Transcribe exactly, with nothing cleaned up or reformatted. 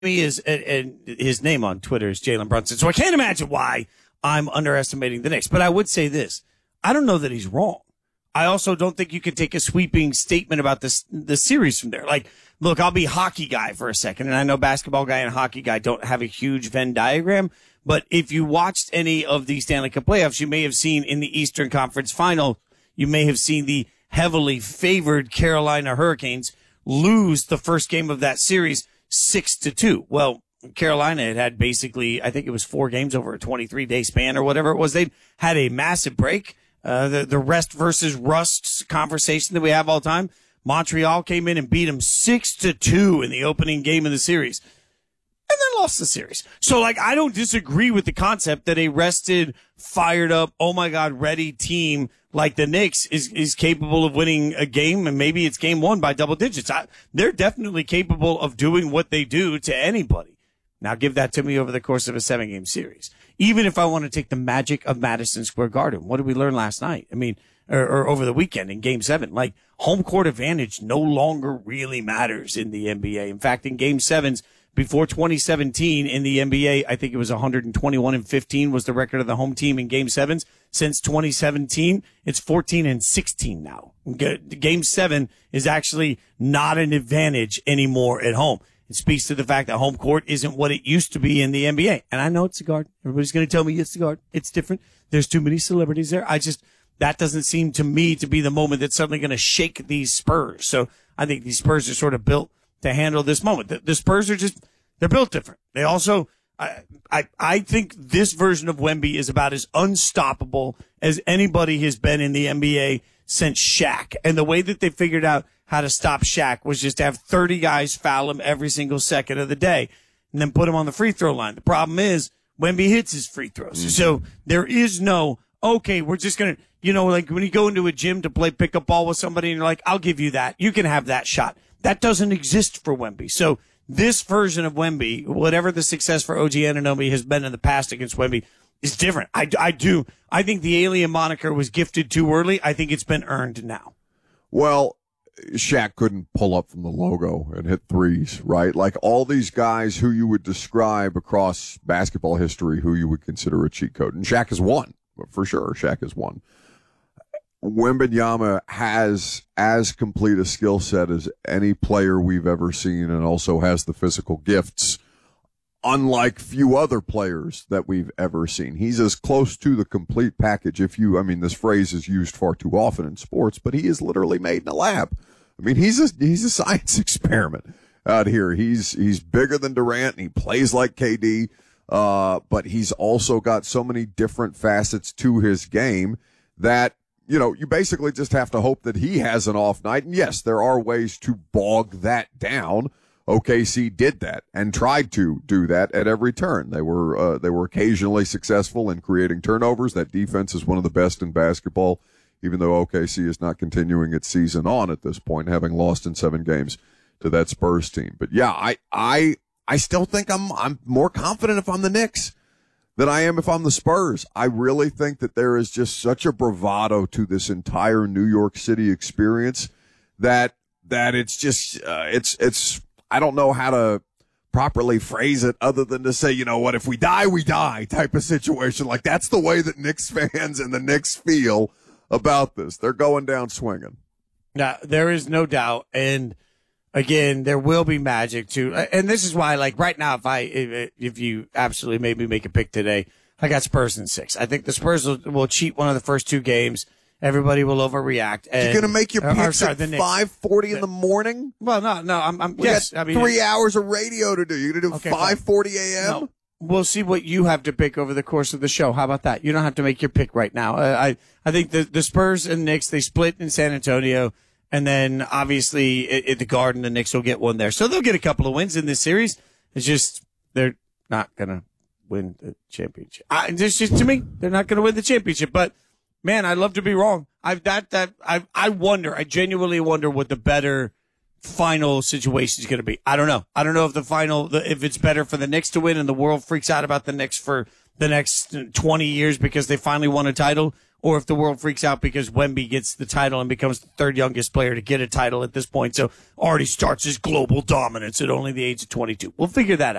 me is, and, and his name on Twitter is Jalen Brunson. So I can't imagine why I'm underestimating the Knicks. But I would say this. I don't know that he's wrong. I also don't think you can take a sweeping statement about this, the series from there. Like, look, I'll be hockey guy for a second. And I know basketball guy and hockey guy don't have a huge Venn diagram. But if you watched any of the Stanley Cup playoffs, you may have seen in the Eastern Conference final, you may have seen the heavily favored Carolina Hurricanes lose the first game of that series six to two. Well, Carolina had had basically, I think it was four games over a twenty-three day span or whatever it was. They had a massive break. Uh, the, the rest versus rust conversation that we have all the time. Montreal came in and beat them six to two in the opening game of the series and then lost the series. So like, I don't disagree with the concept that a rested, fired up, oh my God, ready team like the Knicks is, is capable of winning a game, and maybe it's game one by double digits. I, they're definitely capable of doing what they do to anybody. Now give that to me over the course of a seven game series. Even if I want to take the magic of Madison Square Garden, what did we learn last night? I mean, or, or over the weekend in game seven, like home court advantage no longer really matters in the N B A. In fact, in game sevens before twenty seventeen in the N B A, I think it was one twenty-one and fifteen was the record of the home team in game sevens. Since twenty seventeen, it's fourteen and sixteen now. Game seven is actually not an advantage anymore at home. It speaks to the fact that home court isn't what it used to be in the N B A. And I know it's a guard. Everybody's going to tell me it's a guard. It's different. There's too many celebrities there. I just, that doesn't seem to me to be the moment that's suddenly going to shake these Spurs. So I think these Spurs are sort of built to handle this moment. The, the Spurs are just, they're built different. They also, I, I, I think this version of Wemby is about as unstoppable as anybody has been in the N B A since Shaq. And the way that they figured out how to stop Shaq was just to have thirty guys foul him every single second of the day and then put him on the free throw line. The problem is Wemby hits his free throws. Mm-hmm. So there is no, okay, we're just going to, you know, like when you go into a gym to play pickup ball with somebody and you're like, I'll give you that. You can have that shot. That doesn't exist for Wemby. So this version of Wemby, whatever the success for O G Anunoby has been in the past against Wemby, is different. I, I do. I think the alien moniker was gifted too early. I think it's been earned now. Well, Shaq couldn't pull up from the logo and hit threes, right? Like all these guys who you would describe across basketball history who you would consider a cheat code. And Shaq is one, for sure. Shaq is one. Wembanyama has as complete a skill set as any player we've ever seen and also has the physical gifts, unlike few other players that we've ever seen. He's as close to the complete package. If you, I mean, this phrase is used far too often in sports, but he is literally made in a lab. I mean, he's a, he's a science experiment out here. He's, he's bigger than Durant and he plays like K D. Uh, but he's also got so many different facets to his game that, you know, you basically just have to hope that he has an off night. And yes, there are ways to bog that down. O K C did that and tried to do that at every turn. They were, uh, they were occasionally successful in creating turnovers. That defense is one of the best in basketball, even though O K C is not continuing its season on at this point, having lost in seven games to that Spurs team. But yeah, I, I, I still think I'm, I'm more confident if I'm the Knicks than I am if I'm the Spurs. I really think that there is just such a bravado to this entire New York City experience that, that it's just, uh, it's, it's, I don't know how to properly phrase it other than to say, you know what, if we die, we die type of situation. Like that's the way that Knicks fans and the Knicks feel about this. They're going down swinging. Now, there is no doubt. And again, there will be magic too. And this is why, like right now, if I, if, if you absolutely made me make a pick today, I got Spurs in six. I think the Spurs will, will cheat one of the first two games. Everybody will overreact. And, You're going to make your or, picks or, sorry, at five forty in the morning? Well, no, no, I'm, I'm we yes. got I mean, three hours of radio to do. You're going to do okay, five forty a.m.? No. We'll see what you have to pick over the course of the show. How about that? You don't have to make your pick right now. Uh, I, I think the, the Spurs and Knicks, they split in San Antonio. And then obviously at, at the Garden, the Knicks will get one there. So they'll get a couple of wins in this series. It's just, they're not going to win the championship. I, it's just, to me, they're not going to win the championship. But man, I'd love to be wrong. I've that, that, I, I wonder, I genuinely wonder what the better final situation is going to be. I don't know. I don't know if the final, if it's better for the Knicks to win and the world freaks out about the Knicks for the next twenty years because they finally won a title, or if the world freaks out because Wemby gets the title and becomes the third youngest player to get a title at this point. So already starts his global dominance at only the age of twenty-two. We'll figure that out.